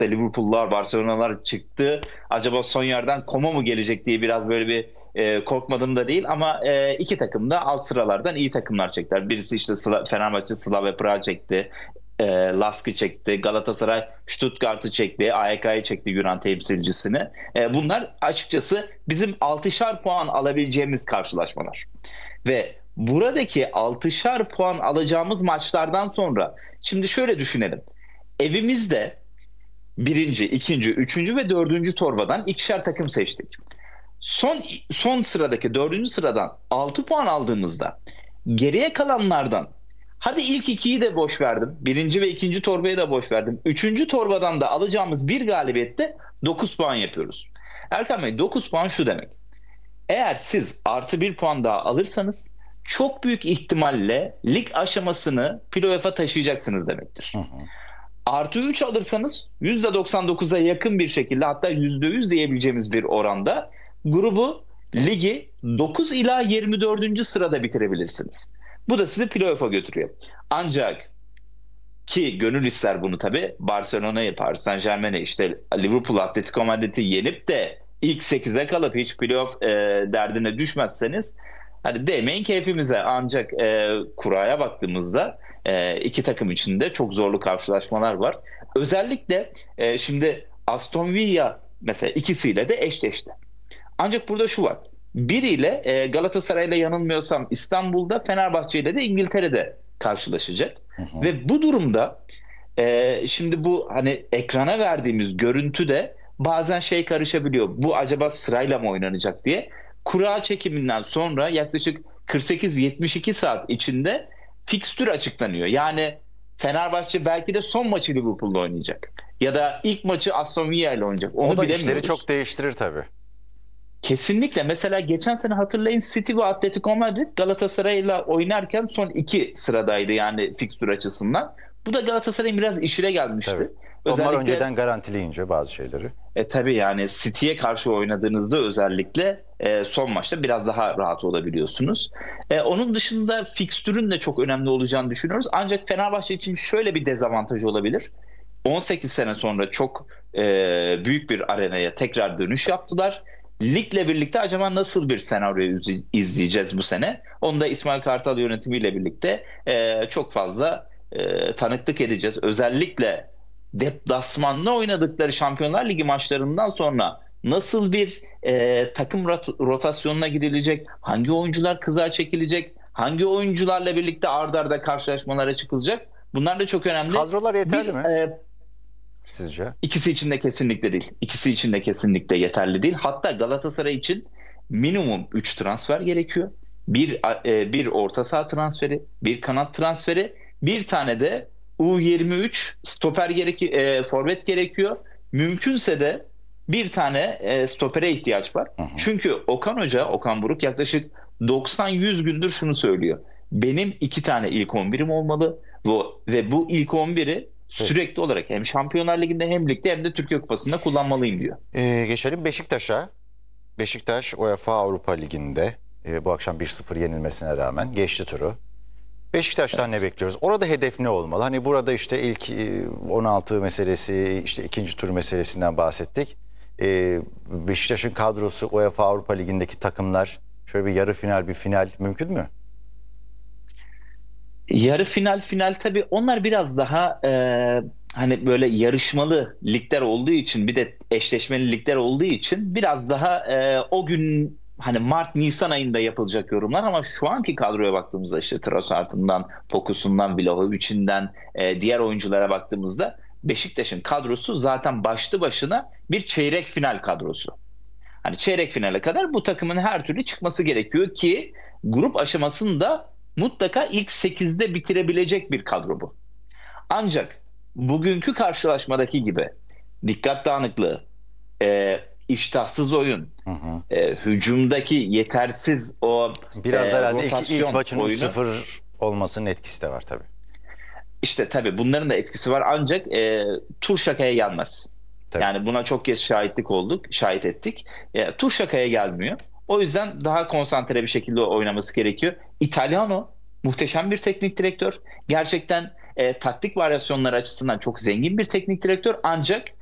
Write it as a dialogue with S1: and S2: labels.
S1: Liverpool'lar, Barcelona'lar çıktı. Acaba son yerden Como mu gelecek diye biraz böyle bir korkmadım da değil. Ama iki takım da alt sıralardan iyi takımlar çektiler. Birisi işte Fenerbahçe Slavia Prag çekti. Lask'ı çekti. Galatasaray Stuttgart'ı çekti. AYK'yı çekti, Yunan temsilcisini. Bunlar açıkçası bizim 6'şar puan alabileceğimiz karşılaşmalar. Ve buradaki 6'şar puan alacağımız maçlardan sonra şimdi şöyle düşünelim. Evimizde birinci, ikinci, üçüncü ve dördüncü torbadan ikişer takım seçtik. Son sıradaki dördüncü sıradan 6 puan aldığımızda geriye kalanlardan hadi ilk ikiyi de boş verdim. Birinci ve ikinci torbayı da boş verdim. Üçüncü torbadan da alacağımız bir galibiyette 9 puan yapıyoruz. Erkan Bey, 9 puan şu demek. Eğer siz artı bir puan daha alırsanız çok büyük ihtimalle lig aşamasını playoff'a taşıyacaksınız demektir.
S2: Hı hı.
S1: Artı 3 alırsanız %99'a yakın bir şekilde, hatta %100 diyebileceğimiz bir oranda grubu, ligi 9 ila 24. sırada bitirebilirsiniz. Bu da sizi playoff'a götürüyor. Ancak ki gönül ister bunu tabii, Barcelona'yı, Paris Saint-Germain'i, işte Liverpool, Atletico Madrid'i yenip de ilk 8'de kalıp hiç playoff derdine düşmezseniz hadi değmeyin keyfimize. Ancak kuraya baktığımızda iki takım içinde çok zorlu karşılaşmalar var. Özellikle şimdi Aston Villa mesela ikisiyle de eşleşti. Ancak burada şu var. Biriyle Galatasaray'la, yanılmıyorsam İstanbul'da, Fenerbahçe ile de İngiltere'de karşılaşacak.
S2: Hı hı.
S1: Ve bu durumda şimdi bu hani ekrana verdiğimiz görüntüde bazen şey karışabiliyor. Bu acaba sırayla mı oynanacak diye. Kura çekiminden sonra yaklaşık 48-72 saat içinde fikstür açıklanıyor. Yani Fenerbahçe belki de son maçı Liverpool'da oynayacak. Ya da ilk maçı Aston Villa ile oynayacak. Onu
S2: O da
S1: bilemiyoruz.
S2: işleri çok değiştirir tabii.
S1: Kesinlikle. Mesela geçen sene hatırlayın, City ve Atletico Madrid Galatasaray'la oynarken son iki sıradaydı yani fikstür açısından. Bu da Galatasaray'ın biraz işine gelmişti.
S2: Tabii. Onlar önceden garantileyince bazı şeyleri.
S1: Tabii yani City'ye karşı oynadığınızda özellikle son maçta biraz daha rahat olabiliyorsunuz. Onun dışında fikstürün de çok önemli olacağını düşünüyoruz. Ancak Fenerbahçe için şöyle bir dezavantajı olabilir. 18 sene sonra çok büyük bir arenaya tekrar dönüş yaptılar. Ligle birlikte acaba nasıl bir senaryo izleyeceğiz bu sene? Onu da İsmail Kartal yönetimiyle birlikte çok fazla tanıklık edeceğiz. Özellikle deplasmanla oynadıkları Şampiyonlar Ligi maçlarından sonra nasıl bir takım rotasyonuna girilecek? Hangi oyuncular kıza çekilecek? Hangi oyuncularla birlikte ard arda karşılaşmalara çıkılacak? Bunlar da çok önemli.
S2: Kadrolar yeterli mi sizce?
S1: İkisi için de kesinlikle değil. İkisi için de kesinlikle yeterli değil. Hatta Galatasaray için minimum 3 transfer gerekiyor. Bir orta saha transferi, bir kanat transferi, bir tane de U23 stoper forvet gerekiyor. Mümkünse de bir tane stopere ihtiyaç var.
S2: Hı hı.
S1: Çünkü Okan Buruk yaklaşık 90-100 gündür şunu söylüyor. Benim 2 tane ilk 11'im olmalı ve bu ilk 11'i sürekli olarak hem Şampiyonlar Ligi'nde hem ligde hem de Türkiye Kupası'nda kullanmalıyım diyor.
S2: Geçelim Beşiktaş'a. Beşiktaş UEFA Avrupa Ligi'nde bu akşam 1-0 yenilmesine rağmen geçti turu. Beşiktaş'tan ne bekliyoruz? Orada hedef ne olmalı? Hani burada işte ilk 16 meselesi, işte ikinci tur meselesinden bahsettik. Beşiktaş'ın kadrosu, UEFA Avrupa Ligi'ndeki takımlar, şöyle bir yarı final, bir final mümkün mü?
S1: Yarı final tabii onlar biraz daha hani böyle yarışmalı ligler olduğu için, bir de eşleşmeli ligler olduğu için biraz daha o gün hani Mart-Nisan ayında yapılacak yorumlar. Ama şu anki kadroya baktığımızda işte Trossard'ından, Pokus'undan, Vlahovic'inden diğer oyunculara baktığımızda Beşiktaş'ın kadrosu zaten başlı başına bir çeyrek final kadrosu. Hani çeyrek finale kadar bu takımın her türlü çıkması gerekiyor ki grup aşamasında mutlaka ilk 8'de bitirebilecek bir kadro bu. Ancak bugünkü karşılaşmadaki gibi dikkat dağınıklığı, iştahsız oyun,
S2: Hı hı.
S1: hücumdaki yetersiz o
S2: Biraz herhalde
S1: rotasyon
S2: ilk maçın
S1: oyunu.
S2: 3-0 olmasının etkisi de var tabii.
S1: İşte tabii bunların da etkisi var, ancak tur şakaya gelmez.
S2: Tabii.
S1: Yani buna çok kez şahit ettik. Tur şakaya gelmiyor. O yüzden daha konsantre bir şekilde oynaması gerekiyor. Italiano muhteşem bir teknik direktör. Gerçekten taktik varyasyonları açısından çok zengin bir teknik direktör. Ancak